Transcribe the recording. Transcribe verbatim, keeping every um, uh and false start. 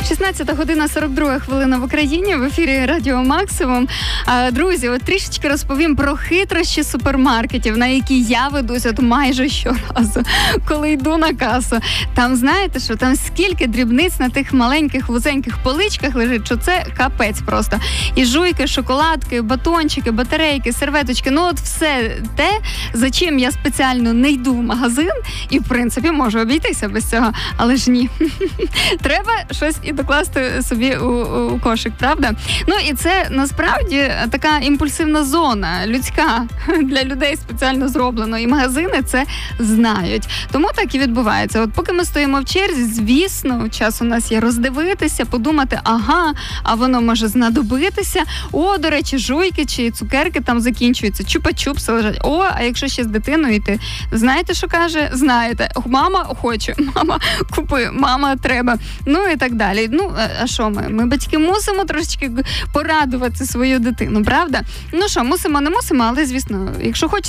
шістнадцята година сорок друга хвилина в Україні, в ефірі Радіо Максимум. Друзі, от трішечки розповім про хитрощі супермаркетів, на які я ведусь от майже щоразу, коли йду на касу. Там, знаєте що, там скільки дрібниць на тих маленьких вузеньких поличках лежить, що це капець просто. І жуйки, шоколадки, батончики, батарейки, серветочки, ну от все те, за чим я спеціально не йду в магазин і, в принципі, можу обійтися без цього, але ж ні. Треба щось і докласти собі у, у кошик, правда? Ну і це насправді така імпульсивна зона, людська, для людей спеціально зроблено, і магазини це знають. Тому так і відбувається. От поки ми стоїмо в черзі, звісно, час у нас є роздивитися, подумати, ага, а воно може знадобитися. О, до речі, жуйки чи цукерки там закінчуються, чупа-чупси лежать. О, а якщо ще з дитиною йти, знаєте, що каже? Знаєте. Мама хоче, мама купи, мама треба. Ну і так далі. Ну, а що ми? Ми, батьки, мусимо трошечки порадувати свою дитину, правда? Ну що, мусимо, не мусимо, але, звісно, якщо хочеться,